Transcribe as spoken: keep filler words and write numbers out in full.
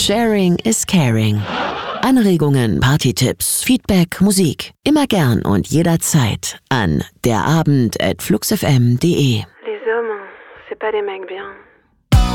Sharing is caring. Anregungen, Partytipps, Feedback, Musik. Immer gern und jederzeit an derabend at fluxfm punkt de. Les hommes, c'est pas des mecs bien.